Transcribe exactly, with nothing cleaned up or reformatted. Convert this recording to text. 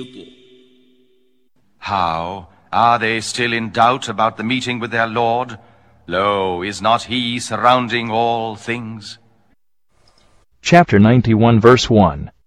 How? Are they still in doubt about the meeting with their Lord? Lo, is not he surrounding all things? Chapter ninety-one, verse one.